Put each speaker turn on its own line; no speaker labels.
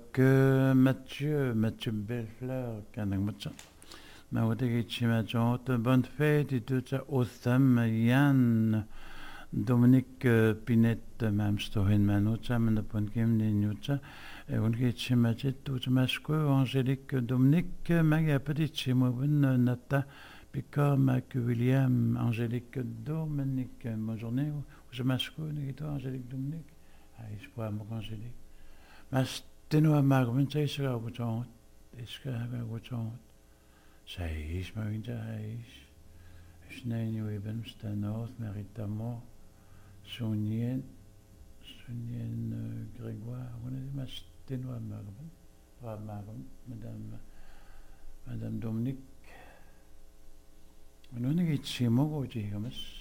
que Mathieu Bellefleur, canang matcha. Ma wotegi chimachon, bonne fête et tout ça, Otham, Yann, Dominique Pinette, mam stohen manucha, men pon kem ni nucha, et on qui chimachet tout masco, Angélique Dominique, maga petit chimobun, nata, Picard, Mac William, Angélique Dominique, bonne journée, je masco, ni toi, Angélique Dominique, ah, je crois, mon Angélique. Mas tenu magmen say sira guchon iska ha guchon say is maginja is isnaini weben stanoth meritamo sunien Grégoire on a mas tenu magmen pas magmen madame Dominique on a ngi chimo go ji gamas